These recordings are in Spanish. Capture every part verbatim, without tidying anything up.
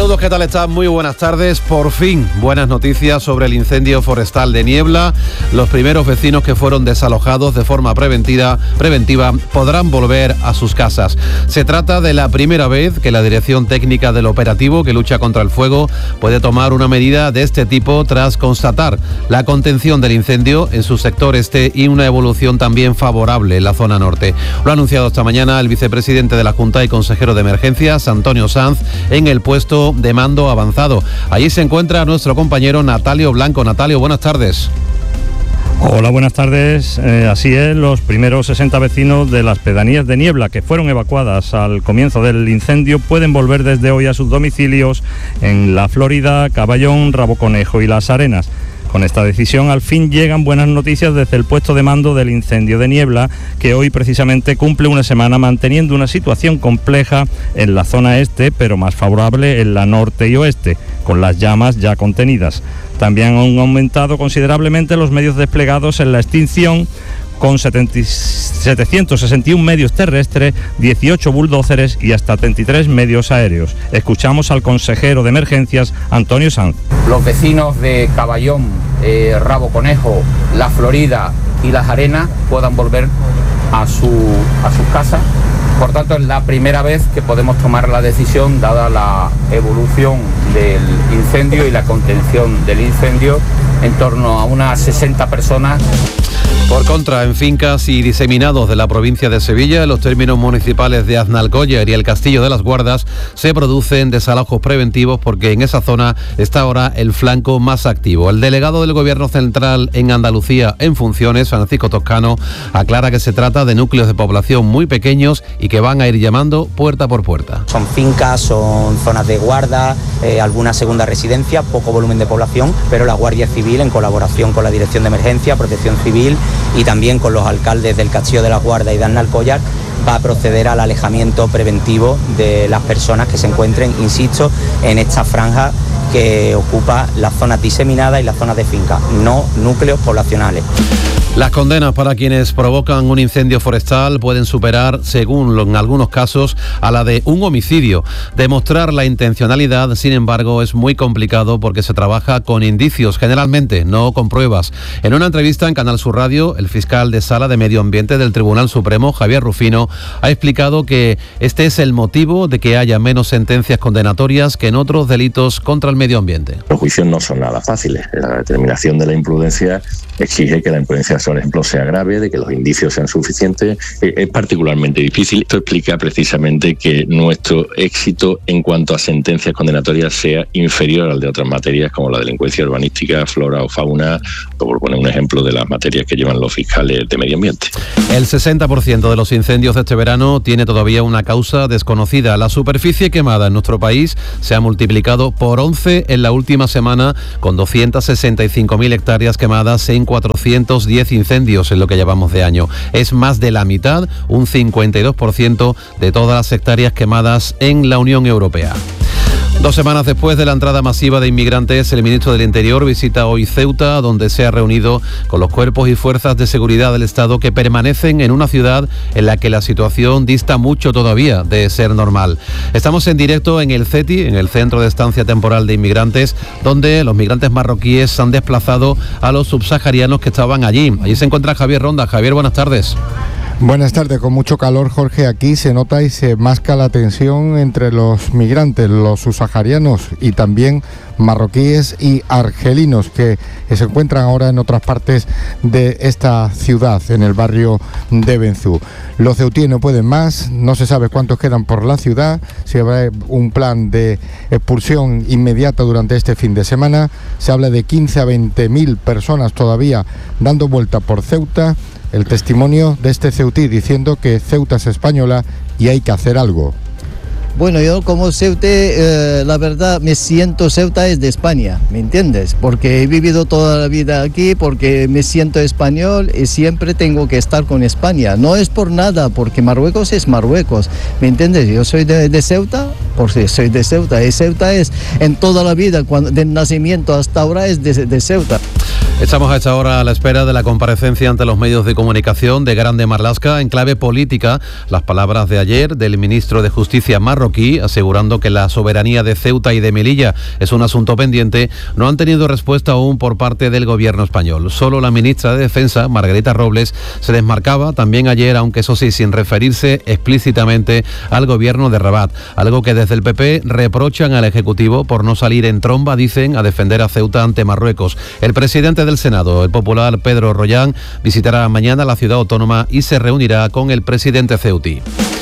Saludos, ¿qué tal están? Muy buenas tardes. Por fin, buenas noticias sobre el incendio forestal de Niebla. Los primeros vecinos que fueron desalojados de forma preventiva, preventiva podrán volver a sus casas. Se trata de la primera vez que la Dirección Técnica del Operativo que lucha contra el fuego puede tomar una medida de este tipo tras constatar la contención del incendio en su sector este y una evolución también favorable en la zona norte. Lo ha anunciado esta mañana el vicepresidente de la Junta y consejero de Emergencias, Antonio Sanz, en el puesto de mando avanzado. Allí se encuentra nuestro compañero Natalio Blanco. Natalio, buenas tardes. Hola, buenas tardes. Eh, así es, los primeros sesenta vecinos de las pedanías de Niebla que fueron evacuadas al comienzo del incendio pueden volver desde hoy a sus domicilios en La Florida, Caballón, Rabo Conejo y Las Arenas. Con esta decisión, al fin llegan buenas noticias desde el puesto de mando del incendio de Niebla, que hoy precisamente cumple una semana manteniendo una situación compleja en la zona este, pero más favorable en la norte y oeste, con las llamas ya contenidas. También han aumentado considerablemente los medios desplegados en la extinción, con setecientos sesenta y uno medios terrestres, dieciocho bulldóceres y hasta treinta y tres medios aéreos. Escuchamos al consejero de Emergencias, Antonio Sanz. Los vecinos de Caballón, eh, Rabo Conejo, La Florida y Las Arenas puedan volver a, su, a sus casas. Por tanto, es la primera vez que podemos tomar la decisión, dada la evolución del incendio y la contención del incendio, en torno a unas sesenta personas. Por contra, en fincas y diseminados de la provincia de Sevilla, en los términos municipales de Aznalcóllar y el Castillo de las Guardas, se producen desalojos preventivos porque en esa zona está ahora el flanco más activo. El delegado del Gobierno Central en Andalucía en funciones, Francisco Toscano, aclara que se trata de núcleos de población muy pequeños y que van a ir llamando puerta por puerta. Son fincas, son zonas de guarda, eh, alguna segunda residencia, poco volumen de población, pero la Guardia Civil, en colaboración con la Dirección de Emergencia, Protección Civil y también con los alcaldes del Castillo de las Guardas y de Aznalcóllar, va a proceder al alejamiento preventivo de las personas que se encuentren, insisto, en esta franja que ocupa las zonas diseminadas y las zonas de finca, no núcleos poblacionales. Las condenas para quienes provocan un incendio forestal pueden superar, según en algunos casos, a la de un homicidio. Demostrar la intencionalidad, sin embargo, es muy complicado porque se trabaja con indicios, generalmente, no con pruebas. En una entrevista en Canal Sur Radio, el fiscal de Sala de Medio Ambiente del Tribunal Supremo, Javier Rufino, ha explicado que este es el motivo de que haya menos sentencias condenatorias que en otros delitos contra el medio ambiente. Los juicios no son nada fáciles. La determinación de la imprudencia exige que la imprudencia, por ejemplo, sea grave, de que los indicios sean suficientes. Es particularmente difícil. Esto explica precisamente que nuestro éxito en cuanto a sentencias condenatorias sea inferior al de otras materias como la delincuencia urbanística, flora o fauna, por poner un ejemplo de las materias que llevan los fiscales de medio ambiente. El sesenta por ciento de los incendios de este verano tiene todavía una causa desconocida. La superficie quemada en nuestro país se ha multiplicado por once en la última semana, con doscientas sesenta y cinco mil hectáreas quemadas en cuatrocientos diez incendios en lo que llevamos de año. Es más de la mitad, un cincuenta y dos por ciento de todas las hectáreas quemadas en la Unión Europea. Dos semanas después de la entrada masiva de inmigrantes, el ministro del Interior visita hoy Ceuta, donde se ha reunido con los cuerpos y fuerzas de seguridad del Estado que permanecen en una ciudad en la que la situación dista mucho todavía de ser normal. Estamos en directo en el CETI, en el Centro de Estancia Temporal de Inmigrantes, donde los migrantes marroquíes han desplazado a los subsaharianos que estaban allí. Allí se encuentra Javier Ronda. Javier, buenas tardes. Buenas tardes, con mucho calor, Jorge. Aquí se nota y se masca la tensión entre los migrantes, los subsaharianos y también marroquíes y argelinos que se encuentran ahora en otras partes de esta ciudad, en el barrio de Benzú. Los ceutíes no pueden más, no se sabe cuántos quedan por la ciudad, si habrá un plan de expulsión inmediata durante este fin de semana. Se habla de quince a veinte mil personas todavía dando vuelta por Ceuta. El testimonio de este ceutí diciendo que Ceuta es española y hay que hacer algo. Bueno, yo como ceute, eh, la verdad me siento Ceuta es de España, ¿me entiendes? Porque he vivido toda la vida aquí, porque me siento español y siempre tengo que estar con España. No es por nada, porque Marruecos es Marruecos, ¿me entiendes? Yo soy de, de Ceuta, porque soy de Ceuta, y Ceuta es en toda la vida, cuando, del nacimiento hasta ahora es de, de Ceuta. Estamos a esta hora a la espera de la comparecencia ante los medios de comunicación de Grande Marlaska en clave política. Las palabras de ayer del ministro de Justicia marroquí, asegurando que la soberanía de Ceuta y de Melilla es un asunto pendiente, no han tenido respuesta aún por parte del gobierno español. Solo la ministra de Defensa, Margarita Robles, se desmarcaba también ayer, aunque eso sí, sin referirse explícitamente al gobierno de Rabat, algo que desde el P P reprochan al Ejecutivo por no salir en tromba, dicen, a defender a Ceuta ante Marruecos. El presidente del Senado, el popular Pedro Rollán, visitará mañana la ciudad autónoma y se reunirá con el presidente ceutí.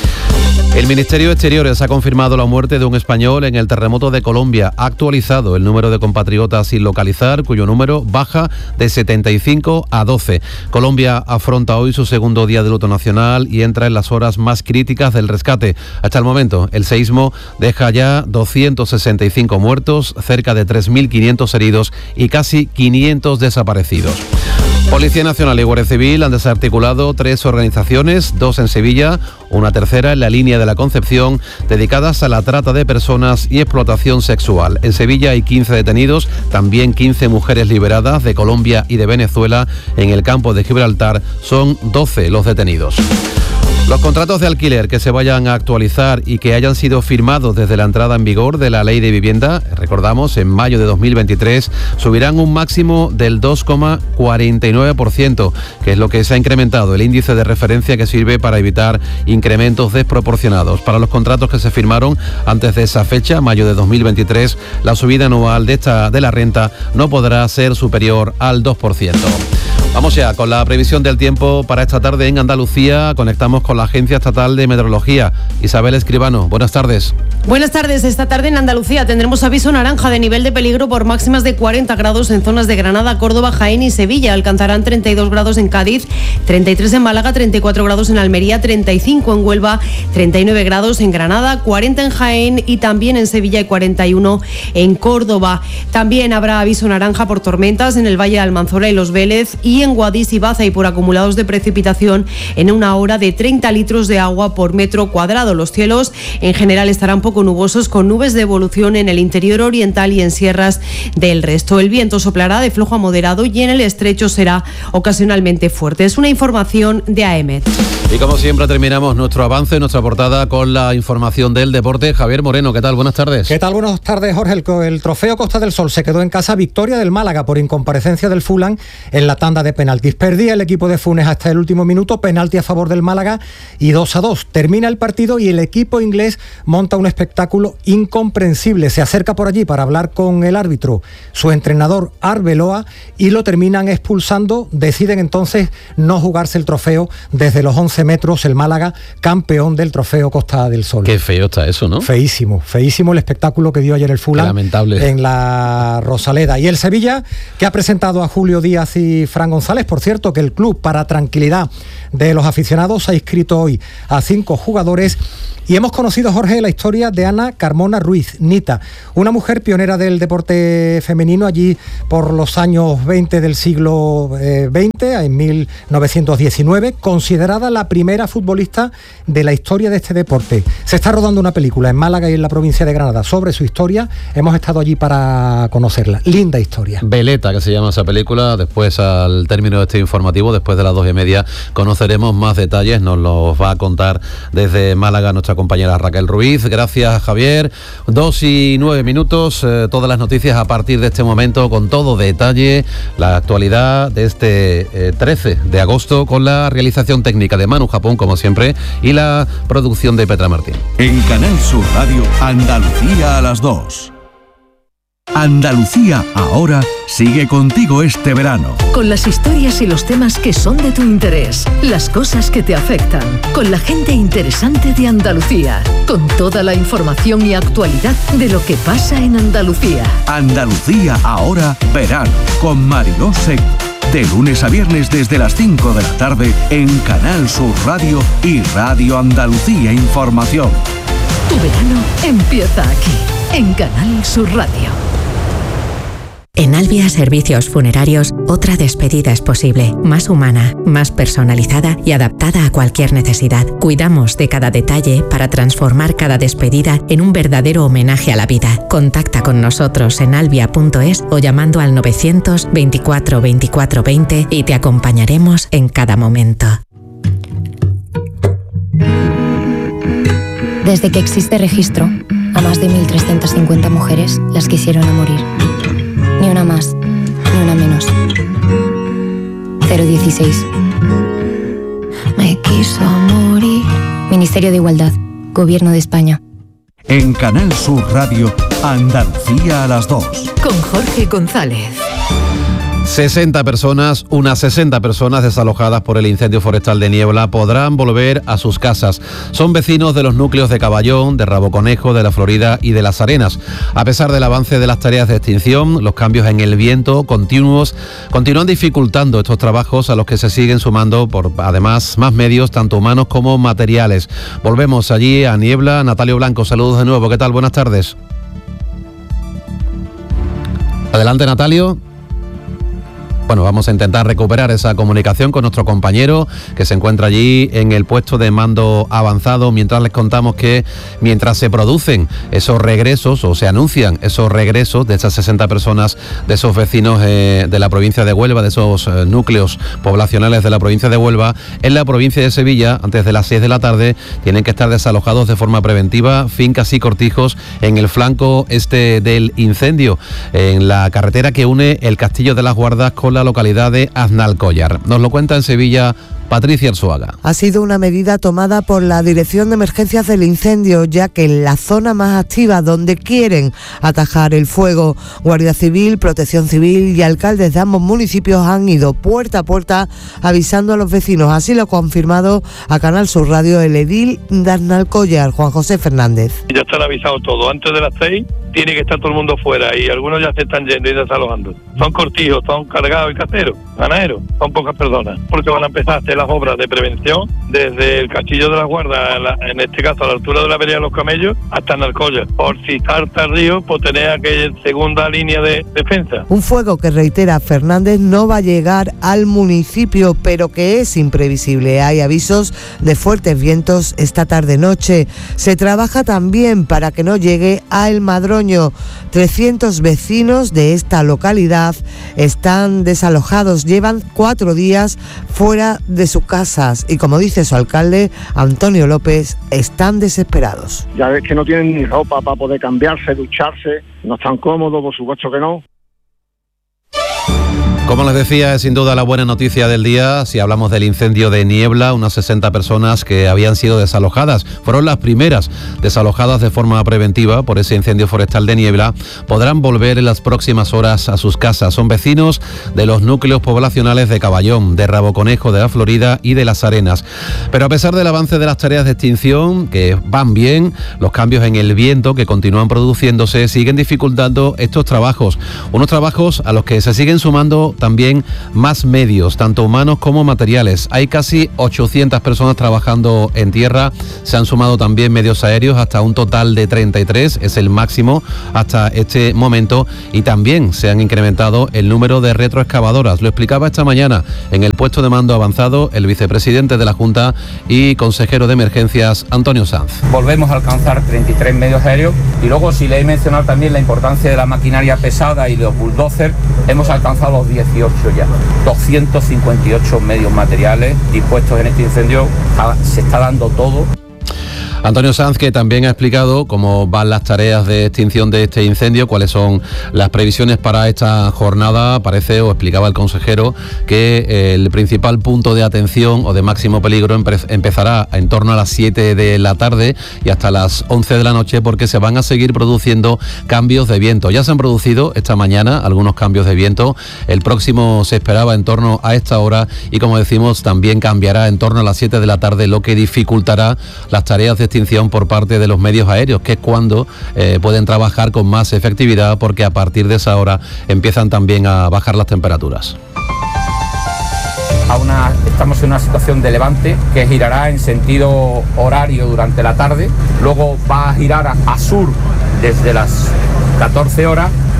El Ministerio de Exteriores ha confirmado la muerte de un español en el terremoto de Colombia. Ha actualizado el número de compatriotas sin localizar, cuyo número baja de setenta y cinco a doce. Colombia afronta hoy su segundo día de luto nacional y entra en las horas más críticas del rescate. Hasta el momento, el seísmo deja ya doscientos sesenta y cinco muertos, cerca de tres mil quinientos heridos y casi quinientos desaparecidos. Policía Nacional y Guardia Civil han desarticulado tres organizaciones, dos en Sevilla, una tercera en la línea de la Concepción, dedicadas a la trata de personas y explotación sexual. En Sevilla hay quince detenidos, también quince mujeres liberadas de Colombia y de Venezuela. En el campo de Gibraltar son doce los detenidos. Los contratos de alquiler que se vayan a actualizar y que hayan sido firmados desde la entrada en vigor de la Ley de Vivienda, recordamos, en mayo de dos mil veintitrés, subirán un máximo del dos coma cuarenta y nueve por ciento, que es lo que se ha incrementado, el índice de referencia que sirve para evitar incrementos desproporcionados. Para los contratos que se firmaron antes de esa fecha, mayo de dos mil veintitrés, la subida anual de, esta, de la renta no podrá ser superior al dos por ciento. Vamos ya con la previsión del tiempo para esta tarde en Andalucía. Conectamos con la Agencia Estatal de Meteorología. Isabel Escribano, buenas tardes. Buenas tardes. Esta tarde en Andalucía tendremos aviso naranja de nivel de peligro por máximas de cuarenta grados en zonas de Granada, Córdoba, Jaén y Sevilla. Alcanzarán treinta y dos grados en Cádiz, treinta y tres en Málaga, treinta y cuatro grados en Almería, treinta y cinco en Huelva, treinta y nueve grados en Granada, cuarenta en Jaén y también en Sevilla y cuarenta y uno en Córdoba. También habrá aviso naranja por tormentas en el Valle de Almanzora y Los Vélez y en Guadix y Baza y por acumulados de precipitación en una hora de treinta litros de agua por metro cuadrado. Los cielos en general estarán poco nubosos con nubes de evolución en el interior oriental y en sierras del resto. El viento soplará de flojo a moderado y en el estrecho será ocasionalmente fuerte. Es una información de A E M E T. Y como siempre terminamos nuestro avance, nuestra portada con la información del deporte. Javier Moreno, ¿qué tal? Buenas tardes. ¿Qué tal? Buenas tardes, Jorge. El, el trofeo Costa del Sol se quedó en casa. Victoria del Málaga por incomparecencia del Fulham en la tanda de penaltis. Perdía el equipo de Funes hasta el último minuto, penalti a favor del Málaga y dos a dos. Termina el partido y el equipo inglés monta un espectáculo incomprensible. Se acerca por allí para hablar con el árbitro, su entrenador Arbeloa, y lo terminan expulsando. Deciden entonces no jugarse el trofeo desde los once metros, el Málaga campeón del trofeo Costa del Sol. Qué feo está eso, ¿no? Feísimo, feísimo el espectáculo que dio ayer el Fulham. Lamentable. En la Rosaleda. Y el Sevilla, que ha presentado a Julio Díaz y Fran González. Por cierto, que el club, para tranquilidad de los aficionados, ha inscrito hoy a cinco jugadores. Y hemos conocido, Jorge, la historia de Ana Carmona Ruiz, Nita, una mujer pionera del deporte femenino allí por los años veinte del siglo veinte, en mil novecientos diecinueve, considerada la primera futbolista de la historia de este deporte. Se está rodando una película en Málaga y en la provincia de Granada sobre su historia. Hemos estado allí para conocerla. Linda historia. Veleta, que se llama esa película. Después, al término de este informativo, después de las dos y media, conoceremos más detalles. Nos los va a contar desde Málaga nuestra compañera Raquel Ruiz. Gracias, Javier. Dos y nueve minutos, eh, todas las noticias a partir de este momento con todo detalle, la actualidad de este eh, trece de agosto con la realización técnica de Manu Japón, como siempre, y la producción de Petra Martín. En Canal Sur Radio, Andalucía a las dos. Andalucía ahora sigue contigo este verano. Con las historias y los temas que son de tu interés, las cosas que te afectan, con la gente interesante de Andalucía, con toda la información y actualidad de lo que pasa en Andalucía. Andalucía ahora verano, con Mariló Seco. De lunes a viernes desde las cinco de la tarde en Canal Sur Radio y Radio Andalucía Información. Tu verano empieza aquí, en Canal Sur Radio. En Albia Servicios Funerarios, otra despedida es posible, más humana, más personalizada y adaptada a cualquier necesidad. Cuidamos de cada detalle para transformar cada despedida en un verdadero homenaje a la vida. Contacta con nosotros en albia punto es o llamando al novecientos veinticuatro veinticuatro veinte y te acompañaremos en cada momento. Desde que existe registro, a más de mil trescientas cincuenta mujeres las quisieron a morir. Ni una más, ni una menos. cero dieciséis. Me quiso morir. Ministerio de Igualdad, Gobierno de España. En Canal Sur Radio, Andalucía a las dos. Con Jorge González. sesenta personas, unas sesenta personas desalojadas por el incendio forestal de Niebla podrán volver a sus casas. Son vecinos de los núcleos de Caballón, de Rabo Conejo, de La Florida y de Las Arenas. A pesar del avance de las tareas de extinción, los cambios en el viento continuos continúan dificultando estos trabajos a los que se siguen sumando, por además, más medios, tanto humanos como materiales. Volvemos allí a Niebla. Natalio Blanco, saludos de nuevo. ¿Qué tal? Buenas tardes. Adelante, Natalio. Bueno, vamos a intentar recuperar esa comunicación con nuestro compañero que se encuentra allí en el puesto de mando avanzado, mientras les contamos que mientras se producen esos regresos o se anuncian esos regresos de esas sesenta personas, de esos vecinos eh, de la provincia de Huelva, de esos eh, núcleos poblacionales de la provincia de Huelva, en la provincia de Sevilla, antes de las seis de la tarde, tienen que estar desalojados de forma preventiva fincas y cortijos en el flanco este del incendio, en la carretera que une el Castillo de las Guardas con la localidad de Aznalcóllar. Nos lo cuenta en Sevilla Patricia Arzuaga. Ha sido una medida tomada por la Dirección de Emergencias del Incendio, ya que en la zona más activa donde quieren atajar el fuego, Guardia Civil, Protección Civil y alcaldes de ambos municipios han ido puerta a puerta avisando a los vecinos. Así lo ha confirmado a Canal Sur Radio el edil de Aznalcóllar, Juan José Fernández. Ya están avisados todos. Antes de las seis tiene que estar todo el mundo fuera y algunos ya se están yendo y desalojando. Son cortijos, son cargados y caseros, ganaderos, son pocas personas, porque van a empezar a hacer las obras de prevención desde el Castillo de las Guardas, en este caso a la altura de la Vereda de los Camellos, hasta Aznalcóllar. Por si salta el río, pues tener aquella segunda línea de defensa. Un fuego que, reitera Fernández, no va a llegar al municipio, pero que es imprevisible. Hay avisos de fuertes vientos esta tarde-noche. Se trabaja también para que no llegue a El Madroño. trescientos vecinos de esta localidad están desalojados, llevan cuatro días fuera de sus casas y, como dice su alcalde, Antonio López, están desesperados. Ya ves que no tienen ni ropa para poder cambiarse, ducharse, no están cómodos, por supuesto que no. Como les decía, es sin duda la buena noticia del día. Si hablamos del incendio de Niebla, unas sesenta personas que habían sido desalojadas, fueron las primeras desalojadas de forma preventiva por ese incendio forestal de Niebla, podrán volver en las próximas horas a sus casas. Son vecinos de los núcleos poblacionales de Caballón, de Rabo Conejo, de La Florida y de Las Arenas. Pero a pesar del avance de las tareas de extinción, que van bien, los cambios en el viento que continúan produciéndose siguen dificultando estos trabajos. Unos trabajos a los que se siguen sumando también más medios, tanto humanos como materiales. Hay casi ochocientas personas trabajando en tierra, se han sumado también medios aéreos hasta un total de treinta y tres, es el máximo hasta este momento, y también se han incrementado el número de retroexcavadoras. Lo explicaba esta mañana en el puesto de mando avanzado el vicepresidente de la Junta y consejero de Emergencias, Antonio Sanz. Volvemos a alcanzar treinta y tres medios aéreos y luego, si le he mencionado también la importancia de la maquinaria pesada y los bulldozers, hemos alcanzado los dieciocho ya, doscientos cincuenta y ocho medios materiales dispuestos en este incendio. Se está dando todo. Antonio Sanz, que también ha explicado cómo van las tareas de extinción de este incendio, cuáles son las previsiones para esta jornada. Parece, o explicaba el consejero, que el principal punto de atención o de máximo peligro empezará en torno a las siete de la tarde y hasta las once de la noche, porque se van a seguir produciendo cambios de viento. Ya se han producido esta mañana algunos cambios de viento. El próximo se esperaba en torno a esta hora y, como decimos, también cambiará en torno a las siete de la tarde, lo que dificultará las tareas de extinción por parte de los medios aéreos, que es cuando eh, pueden trabajar con más efectividad, porque a partir de esa hora empiezan también a bajar las temperaturas. A una, estamos en una situación de levante que girará en sentido horario durante la tarde, luego va a girar a, a sur desde las catorce horas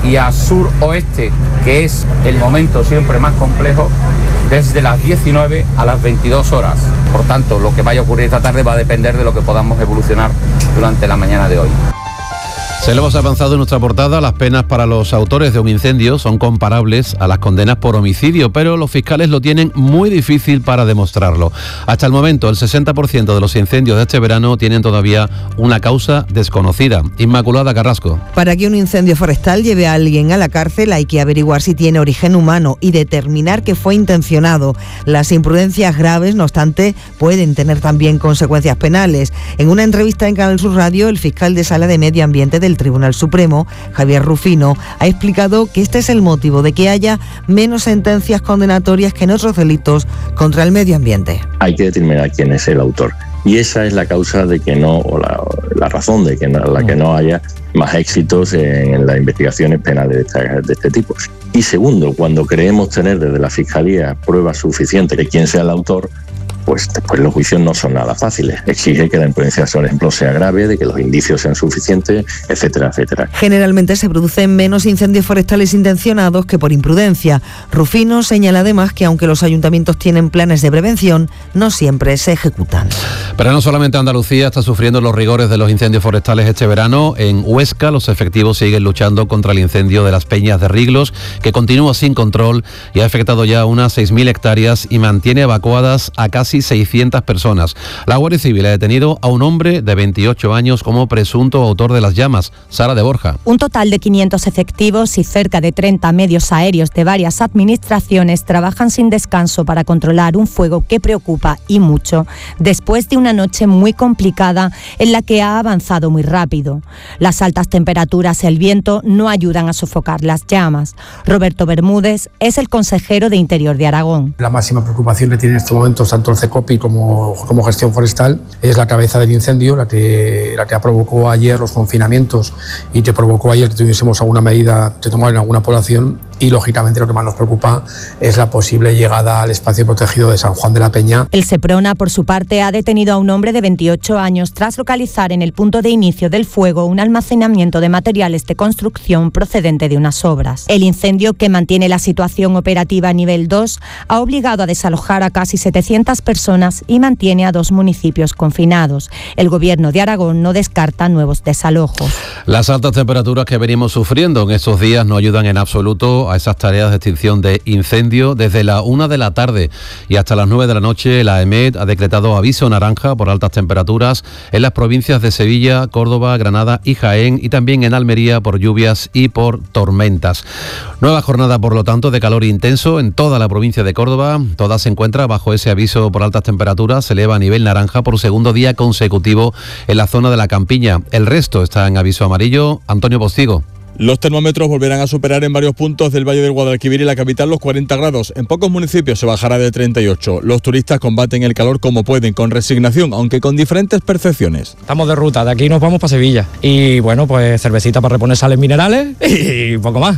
y a suroeste, que es el momento siempre más complejo, desde las diecinueve a las veintidós horas. Por tanto, lo que vaya a ocurrir esta tarde va a depender de lo que podamos evolucionar durante la mañana de hoy. Se lo hemos avanzado en nuestra portada, las penas para los autores de un incendio son comparables a las condenas por homicidio, pero los fiscales lo tienen muy difícil para demostrarlo. Hasta el momento, el sesenta por ciento de los incendios de este verano tienen todavía una causa desconocida. Inmaculada Carrasco. Para que un incendio forestal lleve a alguien a la cárcel hay que averiguar si tiene origen humano y determinar que fue intencionado. Las imprudencias graves, no obstante, pueden tener también consecuencias penales. En una entrevista en Canal Sur Radio, el fiscal de Sala de Medio Ambiente del Tribunal Supremo, Javier Rufino, ha explicado que este es el motivo de que haya menos sentencias condenatorias que en otros delitos contra el medio ambiente. Hay que determinar quién es el autor. Y esa es la causa de que no, o la, la razón de que no, la que no haya más éxitos en las investigaciones penales de este, de este tipo. Y segundo, cuando creemos tener desde la Fiscalía pruebas suficientes de quién sea el autor, pues después los juicios no son nada fáciles. Exige que la imprudencia, por ejemplo, sea grave, de que los indicios sean suficientes, etcétera, etcétera. Generalmente se producen menos incendios forestales intencionados que por imprudencia. Rufino señala además que aunque los ayuntamientos tienen planes de prevención, no siempre se ejecutan. Pero no solamente Andalucía está sufriendo los rigores de los incendios forestales este verano. En Huesca los efectivos siguen luchando contra el incendio de las Peñas de Riglos, que continúa sin control y ha afectado ya unas seis mil hectáreas y mantiene evacuadas a casi seiscientas personas. La Guardia Civil ha detenido a un hombre de veintiocho años como presunto autor de las llamas. Sara de Borja. Un total de quinientos efectivos y cerca de treinta medios aéreos de varias administraciones trabajan sin descanso para controlar un fuego que preocupa y mucho, después de una noche muy complicada en la que ha avanzado muy rápido. Las altas temperaturas y el viento no ayudan a sofocar las llamas. Roberto Bermúdez es el consejero de Interior de Aragón. La máxima preocupación que tiene en estos momentos tanto el CECOPI como, como gestión forestal es la cabeza del incendio, la que, la que provocó ayer los confinamientos y que provocó ayer que tuviésemos alguna medida de tomar en alguna población, y lógicamente lo que más nos preocupa es la posible llegada al espacio protegido de San Juan de la Peña. El Seprona, por su parte, ha detenido a un hombre de veintiocho años tras localizar en el punto de inicio del fuego un almacenamiento de materiales de construcción procedente de unas obras. El incendio, que mantiene la situación operativa a nivel dos, ha obligado a desalojar a casi setecientas personas y mantiene a dos municipios confinados. El Gobierno de Aragón no descarta nuevos desalojos. Las altas temperaturas que venimos sufriendo en estos días no ayudan en absoluto a esas tareas de extinción de incendio. Desde la una de la tarde y hasta las nueve de la noche, la EMET ha decretado aviso naranja por altas temperaturas en las provincias de Sevilla, Córdoba, Granada y Jaén, y también en Almería por lluvias y por tormentas. Nueva jornada, por lo tanto, de calor intenso en toda la provincia de Córdoba. Toda se encuentra bajo ese aviso por altas temperaturas. Se eleva a nivel naranja por segundo día consecutivo en la zona de la Campiña. El resto está en aviso amarillo. Antonio Postigo. Los termómetros volverán a superar en varios puntos del Valle del Guadalquivir y la capital los cuarenta grados. En pocos municipios se bajará de treinta y ocho. Los turistas combaten el calor como pueden, con resignación, aunque con diferentes percepciones. Estamos de ruta, de aquí nos vamos para Sevilla. Y bueno, pues cervecita para reponer sales minerales y poco más.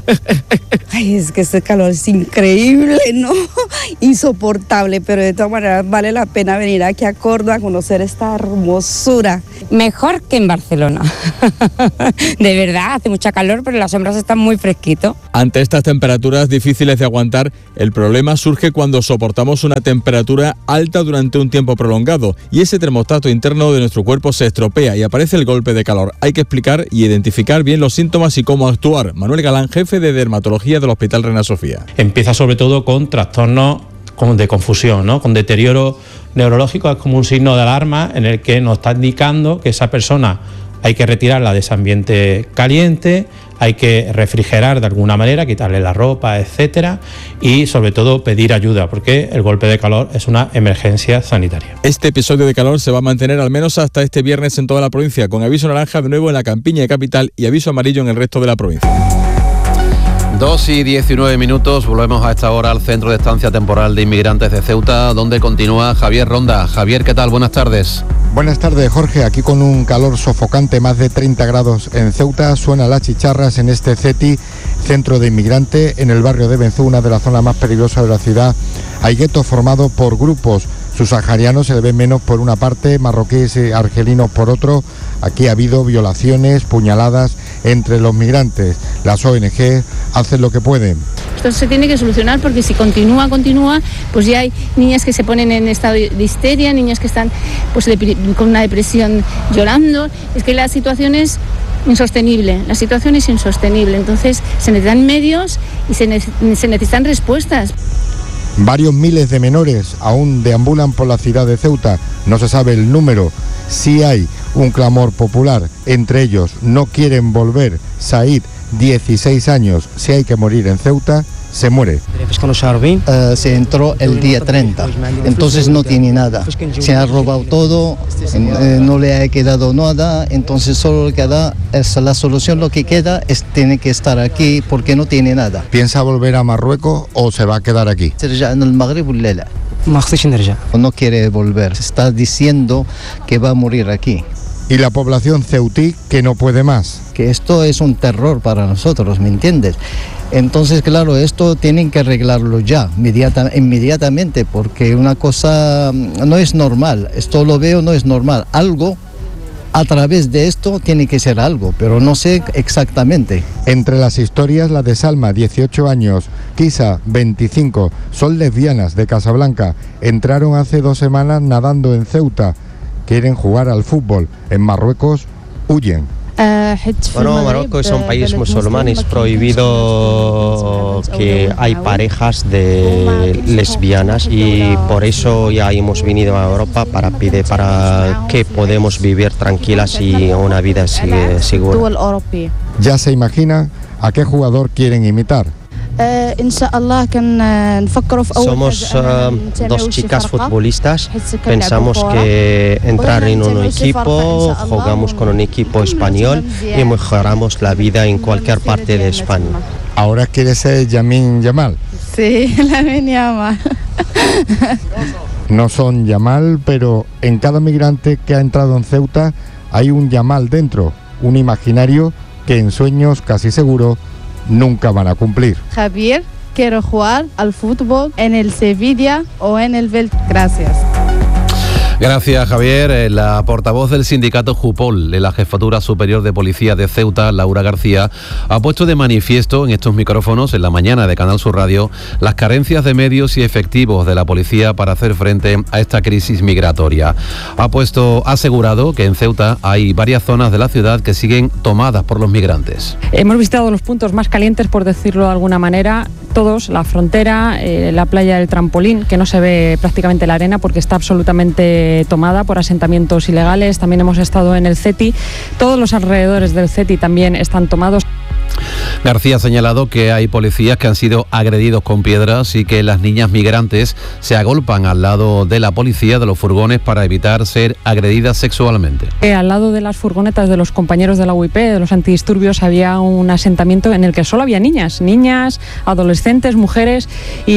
Ay, es que ese calor es increíble, ¿no? Insoportable, pero de todas maneras vale la pena venir aquí a Córdoba a conocer esta hermosura. Mejor que en Barcelona. De verdad, hace mucha calor, pero las sombras están muy fresquitos. Ante estas temperaturas difíciles de aguantar, el problema surge cuando soportamos una temperatura alta durante un tiempo prolongado y ese termostato interno de nuestro cuerpo se estropea y aparece el golpe de calor. Hay que explicar y identificar bien los síntomas y cómo actuar. Manuel Galán, jefe de dermatología del Hospital Reina Sofía. Empieza sobre todo con trastornos de confusión, ¿no? Con deterioro neurológico. Es como un signo de alarma en el que nos está indicando que esa persona hay que retirarla de ese ambiente caliente, hay que refrigerar de alguna manera, quitarle la ropa, etcétera, y sobre todo pedir ayuda, porque el golpe de calor es una emergencia sanitaria. Este episodio de calor se va a mantener al menos hasta este viernes en toda la provincia, con aviso naranja de nuevo en la Campiña y capital y aviso amarillo en el resto de la provincia. dos y diecinueve minutos, volvemos a esta hora al Centro de Estancia Temporal de Inmigrantes de Ceuta, donde continúa Javier Ronda. Javier, ¿qué tal? Buenas tardes. Buenas tardes, Jorge. Aquí con un calor sofocante, más de treinta grados en Ceuta, suenan las chicharras en este CETI, Centro de Inmigrante, en el barrio de Benzú, una de las zonas más peligrosas de la ciudad. Hay guetos formados por grupos subsaharianos, se le ven menos por una parte, marroquíes y argelinos por otro. Aquí ha habido violaciones, puñaladas entre los migrantes. Las O N G hacen lo que pueden. Esto se tiene que solucionar porque si continúa, continúa, pues ya hay niñas que se ponen en estado de histeria, niñas que están pues con una depresión llorando. Es que la situación es insostenible, la situación es insostenible. Entonces se necesitan medios y se, ne- se necesitan respuestas. Varios miles de menores aún deambulan por la ciudad de Ceuta. No se sabe el número. Sí hay un clamor popular. Entre ellos, no quieren volver. Said, dieciséis años. Si hay que morir en Ceuta, se muere. Uh, se entró el día treinta, entonces no tiene nada. Se ha robado todo, eh, no le ha quedado nada, entonces solo queda, es la solución, lo que queda es tiene que estar aquí porque no tiene nada. ¿Piensa volver a Marruecos o se va a quedar aquí? No quiere volver, se está diciendo que va a morir aquí. Y la población ceutí que no puede más. Que esto es un terror para nosotros, ¿me entiendes? Entonces, claro, esto tienen que arreglarlo ya, inmediata, inmediatamente, porque una cosa no es normal, esto lo veo, no es normal. Algo, a través de esto, tiene que ser algo, pero no sé exactamente. Entre las historias, la de Salma, dieciocho años, Kisa, veinticinco, son lesbianas de Casablanca. Entraron hace dos semanas nadando en Ceuta. Quieren jugar al fútbol. En Marruecos, huyen. Bueno, Marruecos es un país musulmán, es prohibido que hay parejas de lesbianas y por eso ya hemos venido a Europa para pedir para que podamos vivir tranquilas y una vida segura. Ya se imagina a qué jugador quieren imitar. Somos uh, dos chicas futbolistas, pensamos que entrar en un equipo, jugamos con un equipo español y mejoramos la vida en cualquier parte de España. ¿Ahora quiere ser Yamin Yamal? Sí, Lamine Yamal. No son Yamal, pero en cada migrante que ha entrado en Ceuta hay un Yamal dentro, un imaginario que en sueños casi seguro nunca van a cumplir. Javier, quiero jugar al fútbol en el Sevilla o en el Bel. Gracias. Gracias, Javier. La portavoz del sindicato Jupol de la Jefatura Superior de Policía de Ceuta, Laura García, ha puesto de manifiesto en estos micrófonos en la mañana de Canal Sur Radio las carencias de medios y efectivos de la policía para hacer frente a esta crisis migratoria. Ha puesto, ha asegurado que en Ceuta hay varias zonas de la ciudad que siguen tomadas por los migrantes. Hemos visitado los puntos más calientes, por decirlo de alguna manera, todos, la frontera, eh, la playa del Trampolín, que no se ve prácticamente la arena porque está absolutamente tomada por asentamientos ilegales. También hemos estado en el CETI. Todos los alrededores del CETI también están tomados. García ha señalado que hay policías que han sido agredidos con piedras y que las niñas migrantes se agolpan al lado de la policía de los furgones para evitar ser agredidas sexualmente. Eh, al lado de las furgonetas de los compañeros de la U I P, de los antidisturbios, había un asentamiento en el que solo había niñas, niñas, adolescentes, mujeres,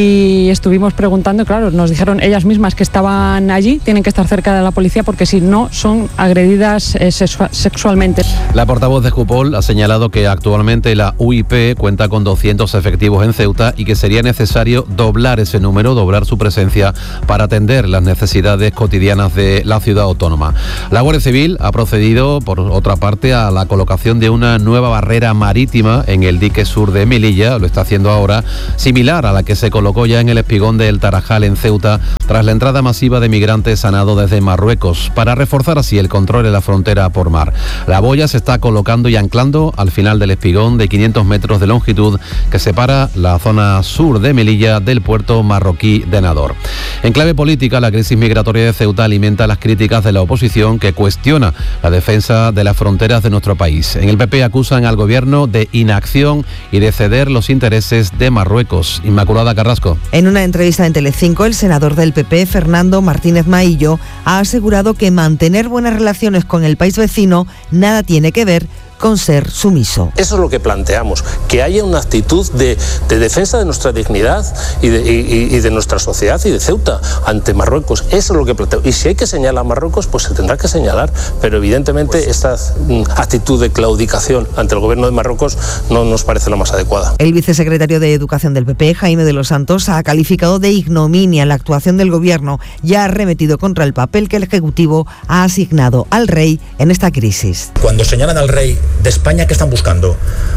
y estuvimos preguntando, claro, nos dijeron ellas mismas que estaban allí, tienen que estar cerca de la policía porque si no son agredidas eh, sexu- sexualmente. La portavoz de Jupol ha señalado que actualmente la U I P cuenta con doscientos efectivos en Ceuta y que sería necesario doblar ese número, doblar su presencia para atender las necesidades cotidianas de la ciudad autónoma. La Guardia Civil ha procedido, por otra parte, a la colocación de una nueva barrera marítima en el dique sur de Melilla, lo está haciendo ahora, similar a la que se colocó ya en el espigón del Tarajal en Ceuta, tras la entrada masiva de migrantes a nado desde Marruecos, para reforzar así el control de la frontera por mar. La boya se está colocando y anclando al final del espigón de quinientos metros de longitud que separa la zona sur de Melilla del puerto marroquí de Nador. En clave política, la crisis migratoria de Ceuta alimenta las críticas de la oposición que cuestiona la defensa de las fronteras de nuestro país. En el P P acusan al gobierno de inacción y de ceder los intereses de Marruecos. Inmaculada Carrasco. En una entrevista en Telecinco, el senador del P P, Fernando Martínez Maillo, ha asegurado que mantener buenas relaciones con el país vecino nada tiene que ver con ser sumiso. Eso es lo que planteamos, que haya una actitud de, de defensa de nuestra dignidad y de, y, y de nuestra sociedad y de Ceuta ante Marruecos. Eso es lo que planteamos. Y si hay que señalar a Marruecos, pues se tendrá que señalar, pero evidentemente esta mm, actitud de claudicación ante el gobierno de Marruecos no nos parece la más adecuada. El vicesecretario de Educación del P P, Jaime de los Santos, ha calificado de ignominia la actuación del gobierno y ha arremetido contra el papel que el Ejecutivo ha asignado al rey en esta crisis. Cuando señalan al rey de España, ¿qué están buscando?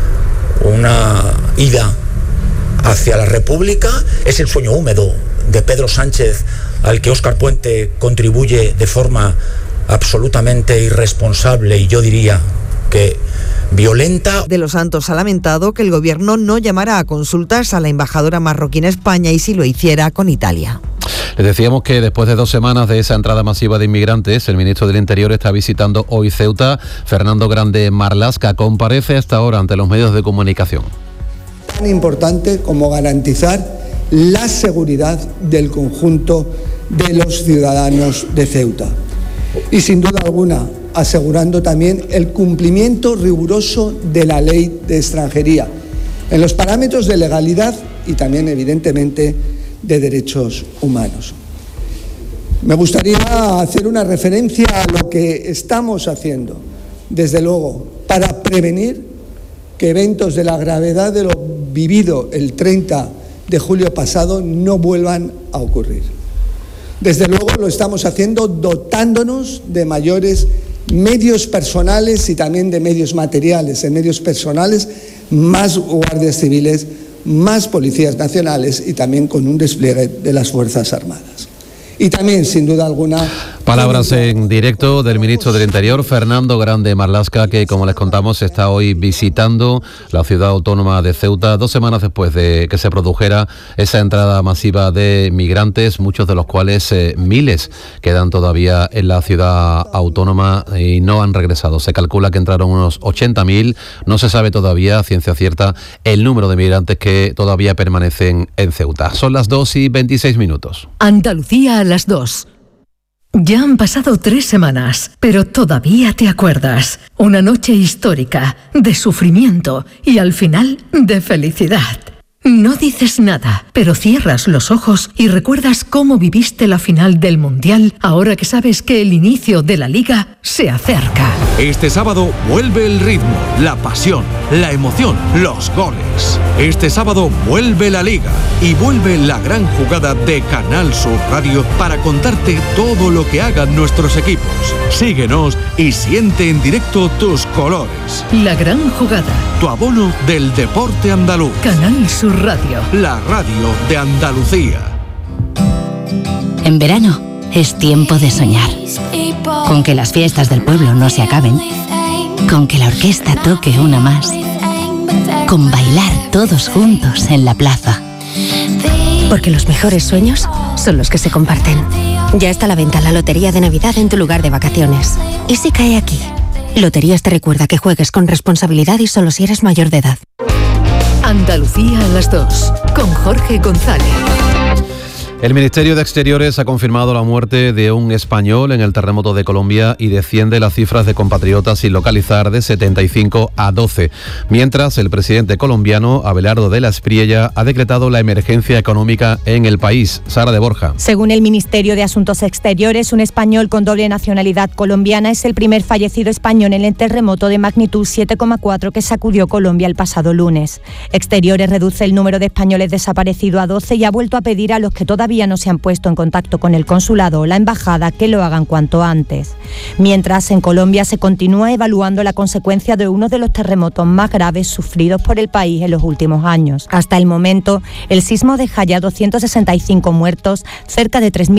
Una ida hacia la República. Es el sueño húmedo de Pedro Sánchez al que Óscar Puente contribuye de forma absolutamente irresponsable y yo diría que violenta. De los Santos ha lamentado que el gobierno no llamara a consultas a la embajadora marroquí en España y si lo hiciera con Italia. Les decíamos que después de dos semanas de esa entrada masiva de inmigrantes, el ministro del Interior está visitando hoy Ceuta. Fernando Grande Marlaska comparece hasta ahora ante los medios de comunicación. Tan importante como garantizar la seguridad del conjunto de los ciudadanos de Ceuta. Y sin duda alguna, asegurando también el cumplimiento riguroso de la ley de extranjería, en los parámetros de legalidad y también, evidentemente, de derechos humanos. Me gustaría hacer una referencia a lo que estamos haciendo, desde luego, para prevenir que eventos de la gravedad de lo vivido el treinta de julio pasado no vuelvan a ocurrir. Desde luego lo estamos haciendo dotándonos de mayores medios personales y también de medios materiales. En medios personales, más guardias civiles, más policías nacionales y también con un despliegue de las Fuerzas Armadas. Y también, sin duda alguna... Palabras en directo del ministro del Interior, Fernando Grande Marlaska, que, como les contamos, está hoy visitando la ciudad autónoma de Ceuta, dos semanas después de que se produjera esa entrada masiva de migrantes, muchos de los cuales, eh, miles, quedan todavía en la ciudad autónoma y no han regresado. Se calcula que entraron unos ochenta mil, no se sabe todavía, a ciencia cierta, el número de migrantes que todavía permanecen en Ceuta. Son las dos y veintiséis minutos. Andalucía a las dos. Ya han pasado tres semanas, pero todavía te acuerdas. Una noche histórica, de sufrimiento y al final de felicidad. No dices nada, pero cierras los ojos y recuerdas cómo viviste la final del Mundial ahora que sabes que el inicio de la Liga se acerca. Este sábado vuelve el ritmo, la pasión, la emoción, los goles. Este sábado vuelve la Liga y vuelve la gran jugada de Canal Sur Radio para contarte todo lo que hagan nuestros equipos. Síguenos y siente en directo tus colores. La gran jugada. Tu abono del deporte andaluz. Canal Sur Radio. La radio de Andalucía. En verano es tiempo de soñar. Con que las fiestas del pueblo no se acaben. Con que la orquesta toque una más. Con bailar todos juntos en la plaza. Porque los mejores sueños son los que se comparten. Ya está a la venta la Lotería de Navidad en tu lugar de vacaciones. ¿Y si cae aquí? Loterías te recuerda que juegues con responsabilidad y solo si eres mayor de edad. Andalucía a las dos, con Jorge González. El Ministerio de Exteriores ha confirmado la muerte de un español en el terremoto de Colombia y desciende las cifras de compatriotas sin localizar de setenta y cinco a doce. Mientras, el presidente colombiano, Abelardo de la Espriella, ha decretado la emergencia económica en el país. Sara de Borja. Según el Ministerio de Asuntos Exteriores, un español con doble nacionalidad colombiana es el primer fallecido español en el terremoto de magnitud siete coma cuatro que sacudió Colombia el pasado lunes. Exteriores reduce el número de españoles desaparecidos a doce y ha vuelto a pedir a los que todavía no se han puesto en contacto con el consulado o la embajada que lo hagan cuanto antes. Mientras, en Colombia se continúa evaluando la consecuencia de uno de los terremotos más graves sufridos por el país en los últimos años. Hasta el momento, el sismo deja ya doscientos sesenta y cinco muertos, cerca de tres mil